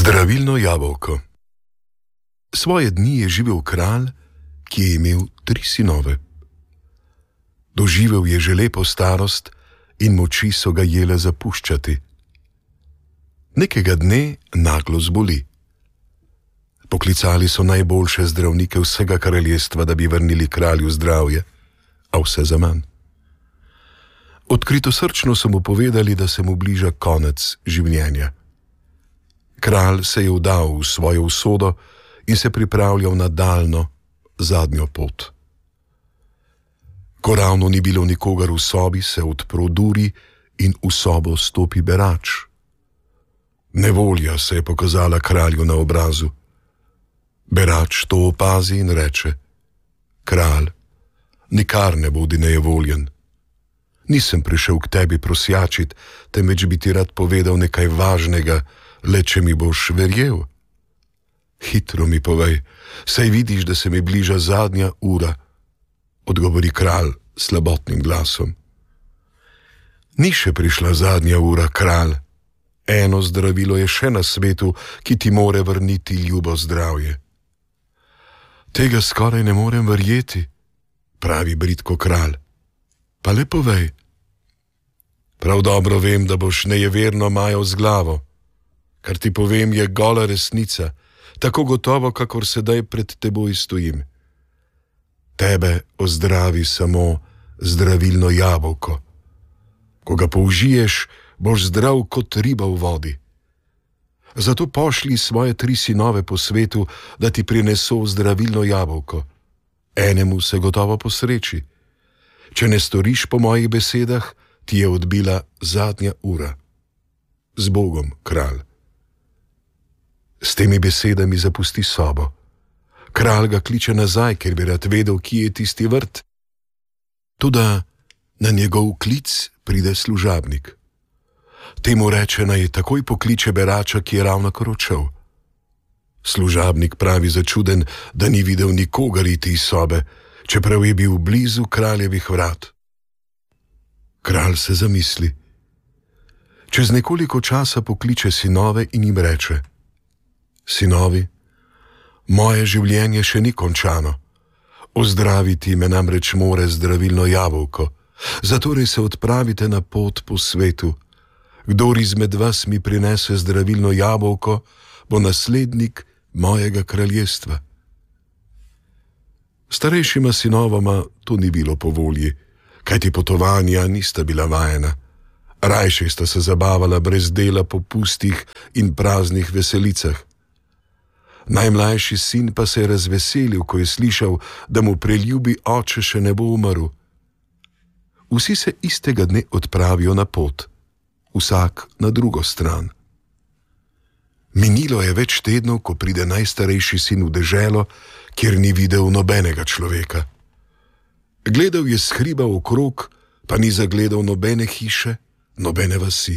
Zdravilno jabolko. Svoje dni je živel kralj, ki je imel 3 sinove. Doživel je že lepo starost in moči so ga jele zapuščati. Nekega dne naglo zboli. Poklicali so najboljše zdravnike vsega kraljestva, da bi vrnili kralju zdravje, a vse zaman. Odkritosrčno so mu povedali, da se mu bliža konec življenja. Kralj se je vdal v svojo usodo in se pripravljal na daljno, zadnjo pot. Ko ravno ni bilo nikogar v sobi, se odpro duri in v sobo stopi berač. Nevolja se je pokazala kralju na obrazu. Berač to opazi in reče: Kralj, nikar ne bodi nejevoljen. Nisem prišel k tebi prosjačit, temveč bi ti rad povedal nekaj važnega, le če mi boš verjel. Hitro mi povej, saj vidiš, da se mi bliža zadnja ura, odgovori kralj slabotnim glasom. Ni še prišla zadnja ura, kralj. Eno zdravilo je še na svetu, ki ti more vrniti ljubo zdravje. Tega skoraj ne morem verjeti, pravi bridko kralj. Pa le povej. Prav dobro vem, da boš nejeverno majal z glavo. Kar ti povem, je gola resnica, tako gotovo, kakor sedaj pred teboj stojim. Tebe ozdravi samo zdravilno jabolko. Ko ga použiješ, boš zdrav kot riba v vodi. Zato pošlji svoje 3 sinove po svetu, da ti prineso zdravilno jabolko. Enemu se gotovo posreči. Če ne storiš po mojih besedah, ti je odbila zadnja ura. Z Bogom, kralj. S temi besedami zapusti sobo. Kralj ga kliče nazaj, ker bi rad vedel, kje je tisti vrt. Toda na njegov klic pride služabnik. Temu reče, naj takoj pokliče berača, ki je ravnokar odšel. Služabnik pravi začuden, da ni videl nikogar iti iz sobe, čeprav je bil blizu kraljevih vrat. Kralj se zamisli. Čez nekoliko časa pokliče sinove in jim reče: Sinovi, moje življenje še ni končano. Ozdraviti me namreč more zdravilno jabolko, zatorej se odpravite na pot po svetu. Kdor izmed vas mi prinese zdravilno jabolko, bo naslednik mojega kraljestva. Starejšima sinovoma to ni bilo po volji, kajti potovanja nista bila vajena. Rajše sta se zabavala brez dela po pustih in praznih veselicah. Najmlajši sin pa se je razveselil, ko je slišal, da mu preljubi oče še ne bo umrl. Vsi se istega dne odpravijo na pot, vsak na drugo stran. Minilo je več tednov, ko pride najstarejši sin v deželo, kjer ni videl nobenega človeka. Gledal je s hriba okrog, pa ni zagledal nobene hiše, nobene vasi.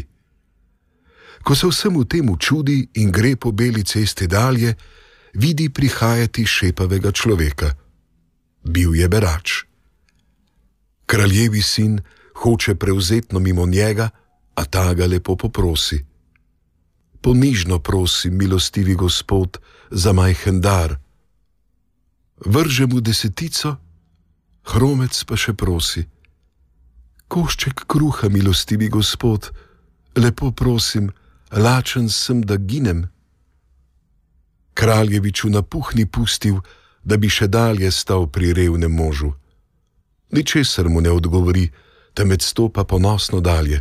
Ko se vsemu temu čudi in gre po beli cesti dalje, vidi prihajati šepavega človeka. Bil je berač. Kraljevi sin hoče prevzetno mimo njega, a ta ga lepo poprosi. Ponižno prosim, milostivi gospod, za majhen dar. Vrže mu 10, hromec pa še prosi. Košček kruha, milostivi gospod, lepo prosim, lačen sem, da ginem. Kraljevič v napuhni pustil, da bi še dalje stal pri revnem možu. Ničesar mu ne odgovori, temveč stopa ponosno dalje.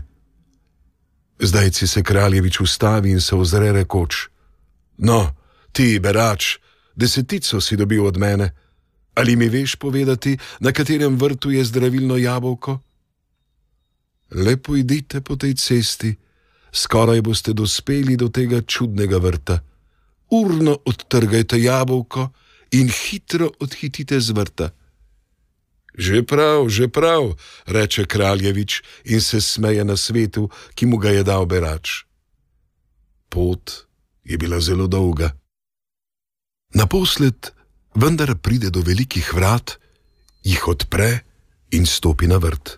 Zdajci se kraljevič ustavi in se ozre rekoč: No, ti, berač, 10 si dobil od mene. Ali mi veš povedati, na katerem vrtu je zdravilno jabolko? Le pojdite po tej cesti, skoraj boste dospeli do tega čudnega vrta. Urno odtrgajte jabolko in hitro odhitite z vrta. Že prav, reče kraljevič in se smeje na svetu, ki mu ga je dal berač. Pot je bila zelo dolga. Naposled vendar pride do velikih vrat, jih odpre in stopi na vrt.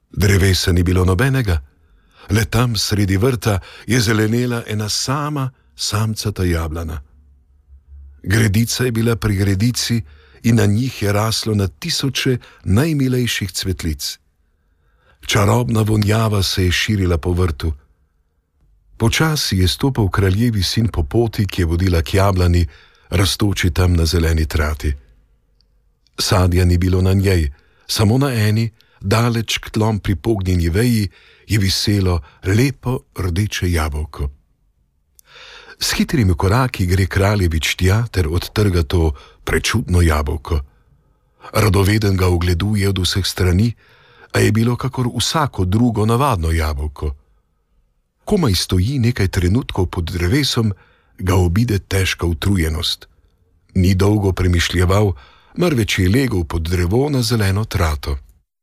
Drevesa ni bilo nobenega, le tam sredi vrta je zelenela ena sama samcata jablana. Gredica je bila pri gredici in na njih je raslo na tisoče najmilejših cvetlic. Čarobna vonjava se je širila po vrtu. Počasi je stopal kraljevi sin po poti, ki je vodila k jablani, rastoči tam na zeleni trati. Sadja ni bilo na njej, samo na eni, daleč k tlom pripognjeni veji, je viselo lepo rdeče jabolko. S hitrimi koraki gre kraljevič tja ter odtrga to prečudno jabolko. Radoveden ga ogleduje od vseh strani, a je bilo kakor vsako drugo navadno jabolko. Komaj stoji nekaj trenutkov pod drevesom, ga obide težka utrujenost. Ni dolgo premišljeval, marveč je legel pod drevo na zeleno trato.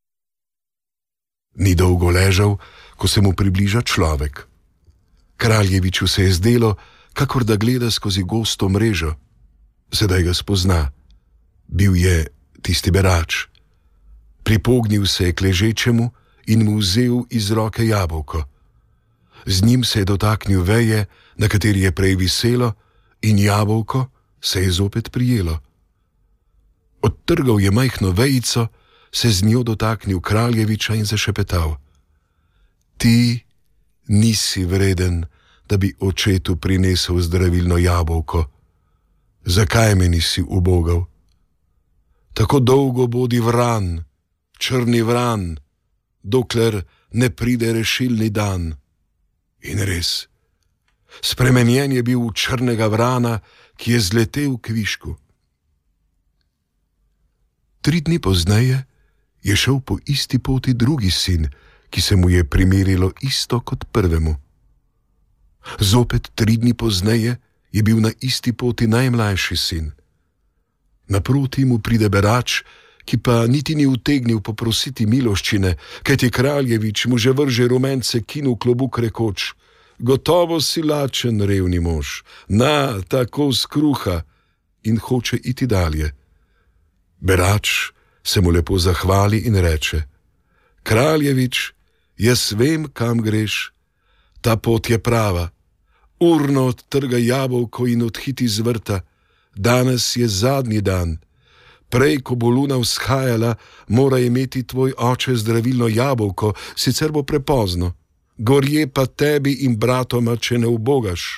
Ni dolgo ležal, ko se mu približa človek. Kraljeviču se je zdelo, kakor da gleda skozi gosto mrežo. Sedaj ga spozna. Bil je tisti berač. Pripognil se je k ležečemu in mu vzel iz roke jabolko. Z njim se je dotaknil veje, na kateri je prej viselo, in jabolko se je zopet prijelo. Odtrgal je majhno vejico, se z njo dotaknil kraljeviča in zašepetal. Ti nisi vreden, da bi očetu prinesel zdravilno jabolko. Zakaj me nisi ubogal? Tako dolgo bodi vran, črni vran, dokler ne pride rešilni dan. In res, spremenjen je bil v črnega vrana, ki je zletel k višku. 3 dni pozneje je šel po isti poti drugi sin, ki se mu je primerilo isto kot prvemu. Zopet 3 dni pozneje je bil na isti poti najmlajši sin. Naproti mu pride berač, ki pa niti ni utegnil poprositi miloščine, kajti kraljevič mu že vrže rumence kinu klobuk rekoč: Gotovo si lačen, revni mož, na, tako skruha, in hoče iti dalje. Berač se mu lepo zahvali in reče: Kraljevič, jaz vem, kam greš, ta pot je prava. Urno odtrga jabolko in odhiti z vrta. Danes je zadnji dan. Prej, ko bo luna vzhajala, mora imeti tvoj oče zdravilno jabolko, sicer bo prepozno. Gorje pa tebi in bratoma, če ne ubogaš.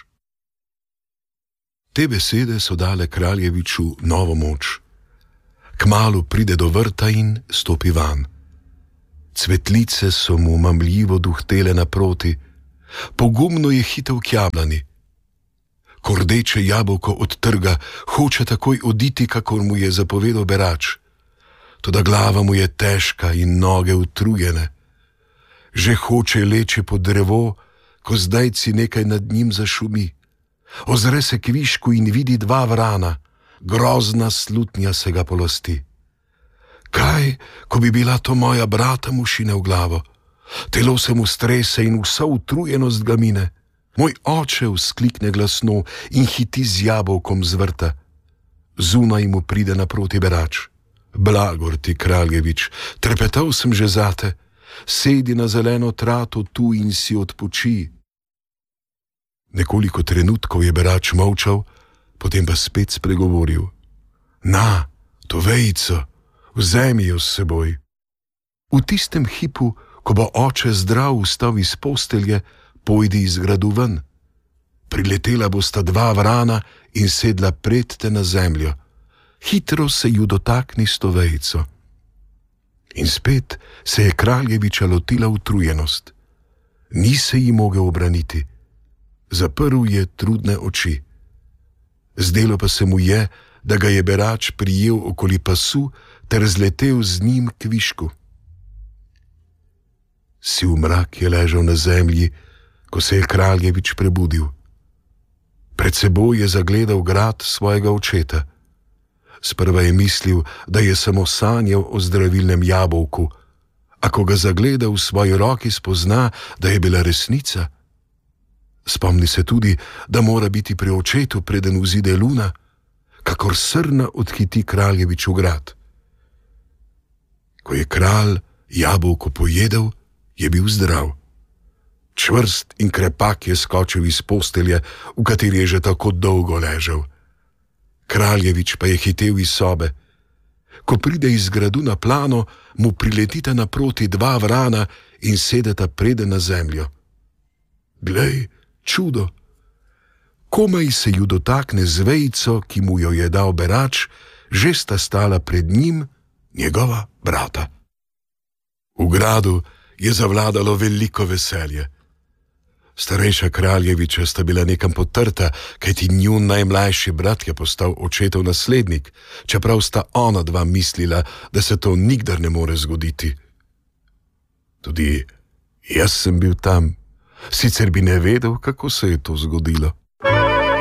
Te besede so dale kraljeviču novo moč. Kmalu pride do vrta in stopi van. Cvetlice so mu mamljivo duhtele naproti. Pogumno je hitel k jablani. Ko rdeče jabolko odtrga, hoče takoj oditi, kakor mu je zapovedal berač. Toda glava mu je težka in noge utrujene. Že hoče leči pod drevo, ko zdajci nekaj nad njim zašumi. Ozre se k višku in vidi 2 vrana, grozna slutnja se ga polasti. Kaj, ko bi bila to moja brata, mu šine v glavo. Telo se mu strese in vsa utrujenost ga mine. Moj oče vzklikne glasno in hiti z jabolkom z vrta. Zunaj mu pride naproti berač. Blagor ti, kraljevič, trepetal sem že zate. Sedi na zeleno trato tu in si odpoči. Nekoliko trenutkov je berač molčal, potem pa spet spregovoril. Na, to vejico, vzemi jo s seboj. V tistem hipu, ko bo oče zdrav vstal iz postelje, pojdi iz gradu ven. Priletela bosta 2 vrana in sedla pred te na zemljo. Hitro se ju dotakni s to vejico. In spet se je kraljeviča lotila utrujenost. Ni se ji mogel obraniti. Zaprl je trudne oči. Zdelo pa se mu je, da ga je berač prijel okoli pasu ter zletel z njim k višku. Siv mrak je ležal na zemlji, ko se je kraljevič prebudil. Pred seboj je zagledal grad svojega očeta. Sprva je mislil, da je samo sanjal o zdravilnem jabolku, a ko ga zagleda v svoji roki, spozna, da je bila resnica. Spomni se tudi, da mora biti pri očetu, preden vzide luna, kakor srna odhiti kraljevič v grad. Ko je kralj jabolko pojedel, je bil zdrav. Čvrst in krepak je skočil iz postelje, v kateri je že tako dolgo ležal. Kraljevič pa je hitel iz sobe. Ko pride iz gradu na plano, mu priletita naproti dva vrana in sedeta preden na zemljo. Glej, čudo! Komaj se ju dotakne z vejico, ki mu jo je dal berač, že sta stala pred njim njegova brata. V gradu je zavladalo veliko veselje. Starejša Kraljeviča sta bila nekam potrta, kajti njun najmlajši brat je postal očetov naslednik, čeprav sta ona dva mislila, da se to nikdar ne more zgoditi. Tudi jaz sem bil tam, sicer bi ne vedel, kako se je to zgodilo.